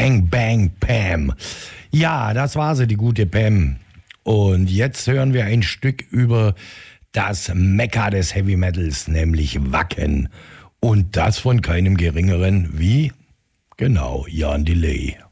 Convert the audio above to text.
Bang Bang Pam. Ja, das war sie, die gute Pam. Und jetzt hören wir ein Stück über das Mekka des Heavy Metals, nämlich Wacken. Und das von keinem geringeren wie, genau, Jan Delay.